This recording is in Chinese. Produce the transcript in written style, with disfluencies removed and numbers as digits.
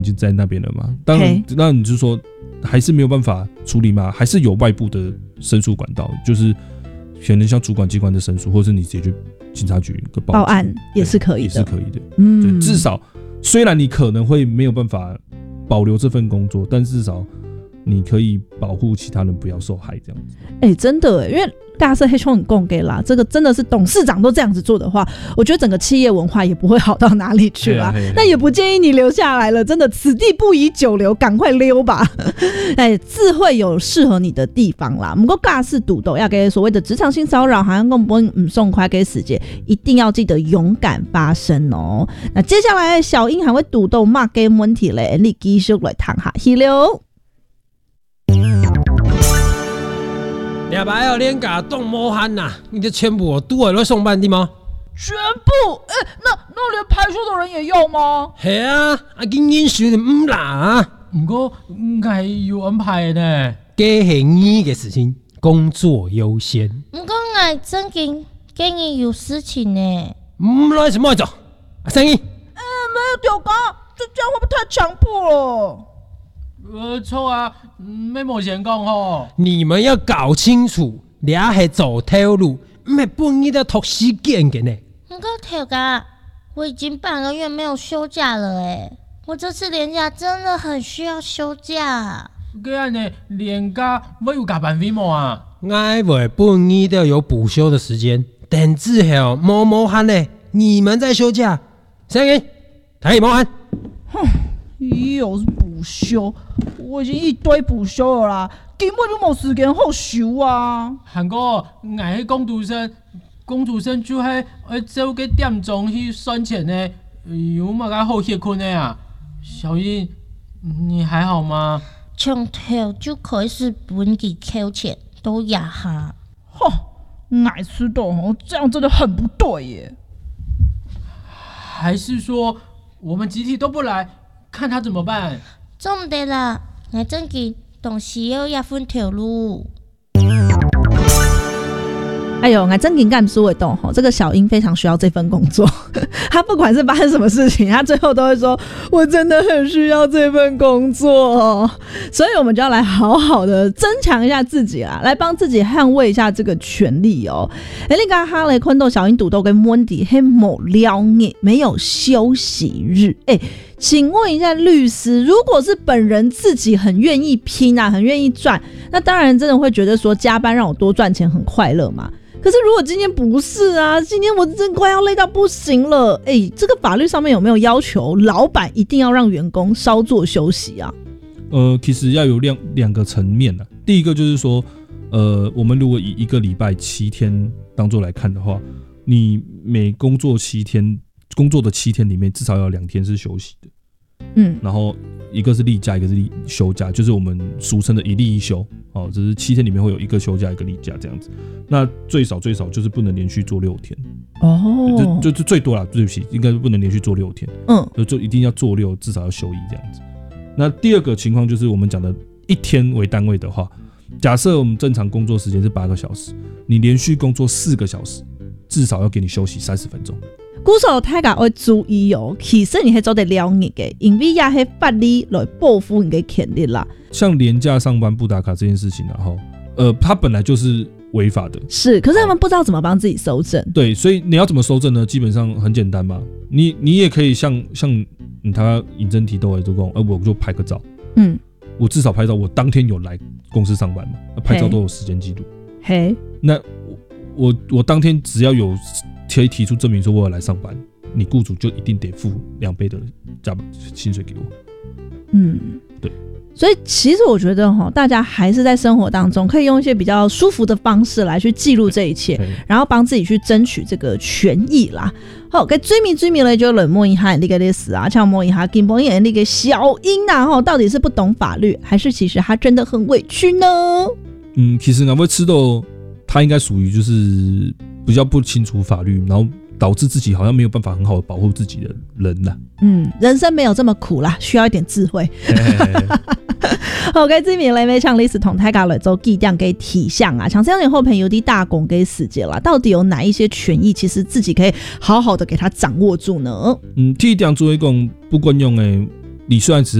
已经在那边了嘛。当然你就说还是没有办法处理嘛，还是有外部的申诉管道，就是可能像主管机关的申诉，或是你直接去警察局报案也是可以的， 也是可以的。至少虽然你可能会没有办法保留这份工作，但至少你可以保护其他人不要受害，这样子。 真的因为大社黑熊很供给啦，这个真的是董事长都这样子做的话，我觉得整个企业文化也不会好到哪里去啦。那也不建议你留下来了，真的此地不宜久留，赶快溜吧。自会有适合你的地方啦。不过尬事赌斗要给所谓的职场性骚扰，好像更不送快给死结，一定要记得勇敢发声哦。那接下来小英还会赌斗骂给问题嘞，你继续来谈下去了。 两摆哦，连甲动魔汉呐！你的全部我都来上班的吗？ 全部？那连派出所的人也要吗？ 系啊，今天选的唔啦啊！ 不过我有安排呢。 这是你的事情，工作优先。 不过我真经给你有事情呢。 唔来什么做？生意？ 没有丢刚，这样会不会太强迫了？错啊，没冒险讲吼。 你们要搞清楚，俩是走头路，唔系半夜的拖时间嘅呢。 不过头家，我已经半个月没有休假了我这次连假真的很需要休假。 这样呢，连假我有加班费冇啊？ 我为半夜的有补休的时间，等之后某喊呢，你们在休假，生意睇某喊。 又是补休，我已经一堆补休了啦，根本就冇时间好休啊。韩哥，我迄工读生就喺走个点钟去算钱呢，有嘛个好歇困的啊。小英，你还好吗？ 从头就开始本给扣钱，都压下。 我知道这样真的很不对耶。还是说我们集体都不来？看他怎么办？ 总得啦，我真嘅同时要一分条路。 我真紧干说会动这个小英非常需要这份工作，他不管是发生什么事情，他最后都会说：“我真的很需要这份工作。”所以我们就要来好好的增强一下自己啦，来帮自己捍卫一下这个权利哦。你刚哈雷昆豆小英赌斗跟温迪黑某撩你没有休息日，请问一下律师，如果是本人自己很愿意拼啊，很愿意赚，那当然真的会觉得说加班让我多赚钱很快乐嘛。可是如果今天不是啊，今天我真快要累到不行了，这个法律上面有没有要求老板一定要让员工稍作休息啊？ 其实要有两个层面啊。第一个就是说，我们如果以一个礼拜7天当作来看的话，你每工作7天，工作的7天里面至少要2天是休息的。然后一个是例假，一个是休假，就是我们俗称的一例一休。只是7天里面会有一个休假，一个例假这样子。那最少就是不能连续做6天。就最多啦，对不起，应该不能连续做6天。就一定要做6，至少要休1这样子。那第二个情况就是我们讲的1天为单位的话，假设我们正常工作时间是8个小时，你连续工作4个小时，至少要给你休息30分钟。 鼓手大家要注意其实你是做得了你的，因为也是法律来保护你的权利啦。 像连假上班不打卡这件事情，然后它本来就是违法的， 是，可是他们不知道怎么帮自己搜证。 对，所以你要怎么搜证呢？基本上很简单嘛，你也可以像他引证提都会就讲，我就拍个照，我至少拍照，我当天有来公司上班嘛，拍照都有时间记录。那我当天只要有可以提出证明说我要来上班，你雇主就一定得付2倍的加班薪水给我。对。 所以其实我觉得大家还是在生活当中可以用一些比较舒服的方式来去记录这一切，然后帮自己去争取这个权益啦。好，该追迷了就冷漠一下那个历史啊，像摸一下金波英那个小英啊，到底是不懂法律，还是其实他真的很委屈呢？ 其实我会吃到他应该属于就是比较不清楚法律，然后导致自己好像没有办法很好的保护自己的人啦。 人生没有这么苦啦，需要一点智慧。好，该知名咧像历史同大家来做记点给体现啊，像这样的后朋友的大公给死结啦，到底有哪一些权益，其实自己可以好好的给他掌握住呢？ 第一点做一讲不管用的你虽然只是